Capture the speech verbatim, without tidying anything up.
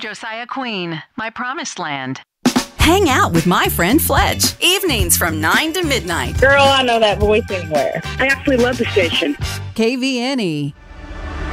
Josiah Queen, My Promised Land. Hang out with my friend Fletch. Evenings from nine to midnight. Girl, I know that voice anywhere. I actually love the station. K V N E.